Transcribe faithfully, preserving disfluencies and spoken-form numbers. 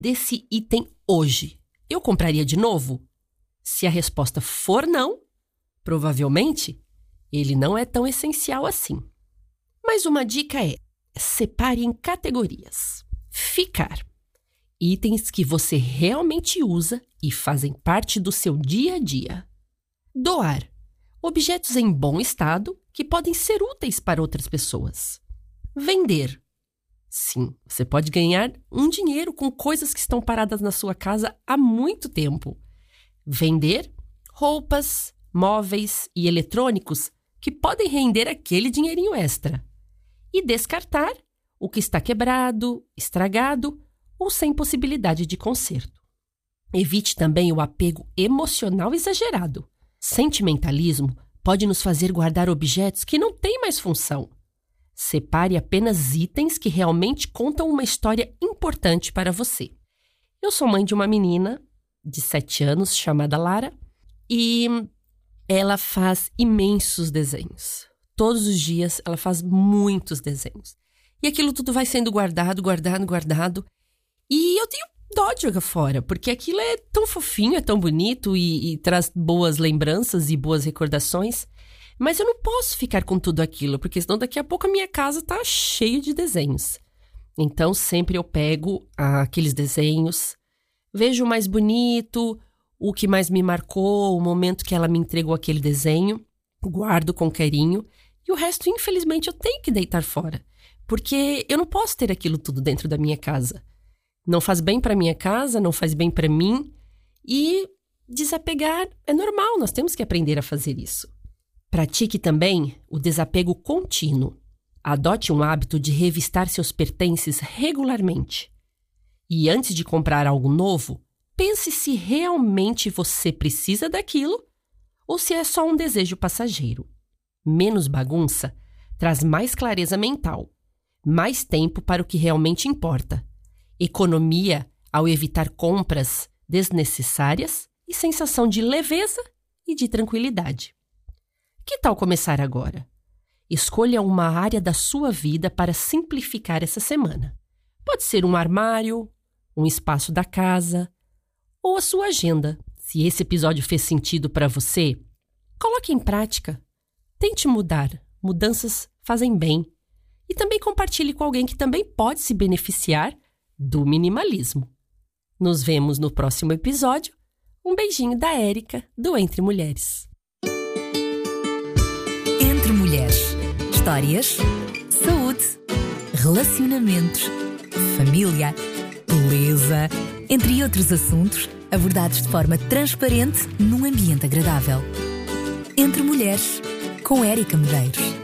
desse item hoje, eu compraria de novo? Se a resposta for não, provavelmente ele não é tão essencial assim. Mas uma dica é: separe em categorias. Ficar. Itens que você realmente usa e fazem parte do seu dia a dia. Doar. Objetos em bom estado que podem ser úteis para outras pessoas. Vender. Sim, você pode ganhar um dinheiro com coisas que estão paradas na sua casa há muito tempo. Vender roupas, móveis e eletrônicos que podem render aquele dinheirinho extra. E descartar o que está quebrado, estragado ou sem possibilidade de conserto. Evite também o apego emocional exagerado. Sentimentalismo pode nos fazer guardar objetos que não têm mais função. Separe apenas itens que realmente contam uma história importante para você. Eu sou mãe de uma menina de sete anos chamada Lara e ela faz imensos desenhos. Todos os dias ela faz muitos desenhos. E aquilo tudo vai sendo guardado, guardado, guardado. E eu tenho dó de jogar fora, porque aquilo é tão fofinho, é tão bonito e, e traz boas lembranças e boas recordações. Mas eu não posso ficar com tudo aquilo, porque senão daqui a pouco a minha casa tá cheia de desenhos. Então sempre eu pego ah, aqueles desenhos, vejo o mais bonito, o que mais me marcou, o momento que ela me entregou aquele desenho, guardo com carinho e o resto, infelizmente, eu tenho que deitar fora, porque eu não posso ter aquilo tudo dentro da minha casa. Não faz bem para minha casa, não faz bem para mim e desapegar é normal, nós temos que aprender a fazer isso. Pratique também o desapego contínuo. Adote um hábito de revistar seus pertences regularmente. E antes de comprar algo novo, pense se realmente você precisa daquilo ou se é só um desejo passageiro. Menos bagunça traz mais clareza mental, mais tempo para o que realmente importa. Economia ao evitar compras desnecessárias e sensação de leveza e de tranquilidade. Que tal começar agora? Escolha uma área da sua vida para simplificar essa semana. Pode ser um armário, um espaço da casa ou a sua agenda. Se esse episódio fez sentido para você, coloque em prática. Tente mudar. Mudanças fazem bem. E também compartilhe com alguém que também pode se beneficiar do minimalismo. Nos vemos no próximo episódio. Um beijinho da Érica, do Entre Mulheres. Entre Mulheres. Histórias, saúde, relacionamentos, família, beleza, entre outros assuntos abordados de forma transparente num ambiente agradável. Entre Mulheres, com Érica Medeiros.